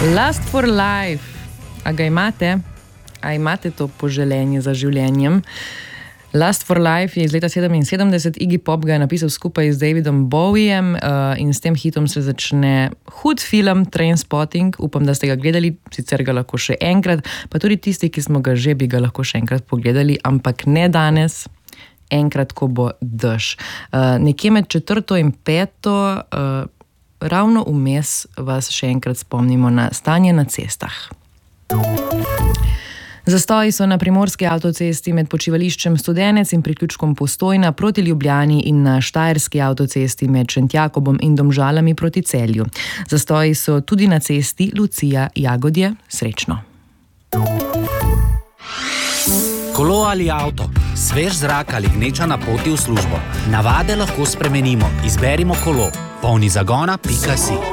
Lust for life. A ga imate? A imate to poželenje za življenjem? Lust for life je iz leta 77, Iggy Pop ga je napisal skupaj z Davidom Bowiem in s tem hitom se začne hud film Trainspotting. Upam, da ste ga gledali, sicer ga lahko še enkrat, pa tudi tisti, ki smo ga že, bi ga lahko še enkrat pogledali, ampak ne danes, enkrat, ko bo dež. Nekje med 4. in 5. Ravno vmes vas še enkrat spomnimo na stanje na cestah. Zastoji so na primorski avtocesti med počivališčem Studenec in priključkom Postojna proti Ljubljani in na štajerski avtocesti med Šentjakobom in Domžalami proti Celju. Zastoji so tudi na cesti Lucija-Jagodje. Srečno. Kolo ali avto, svež zrak ali gneča na poti v službo. Navade lahko spremenimo. Izberimo kolo. polnizagona.si